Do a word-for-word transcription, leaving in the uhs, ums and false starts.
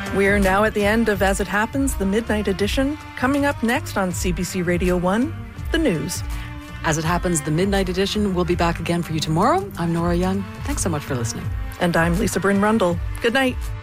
We're now at the end of As It Happens, the Midnight Edition. Coming up next on C B C Radio one, the news. As It Happens, the Midnight Edition will be back again for you tomorrow. I'm Nora Young. Thanks so much for listening. And I'm Lisa Bryn Rundle. Good night.